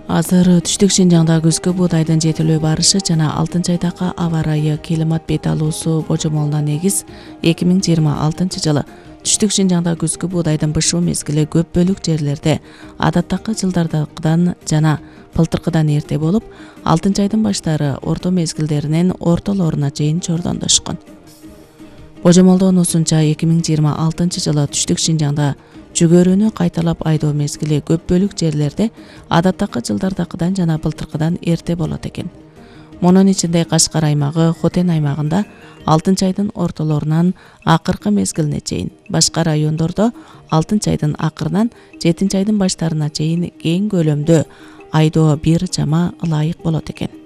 Азыр түштүк Шинжаңда күзгү буудайдын жетилүү барышы жана 6-айдагы аба ырайы климат бет алуусу божомолуна негиз 2026 жылы түштүк Шинжаңда күзгү буудайдын бышуу мезгили көп бөлүк жерлерде адаттагы жылдардагыдан жана былтыркыдан эрте болуп, 6-айдын баштары орто мезгилдеринин ортолоруна чейин чордондошкон. Божомолдонуусунча 2026 жылы түштүк Шинжаңда жүгөрүнү кайталап айдоо мезгили көп бөлүк жерлерде адаттагы жылдардагыдан жана былтыркыдан эрте болот экен. Мунун ичинде Кашкар аймагы, Хотен аймагында 6-айдын ортолорунан акыркы мезгилине чейин, башка райондордо 6-айдын акырынан 7-айдын баштарына чейин кең көлөмдө айдоо бир чама ылайык болот экен.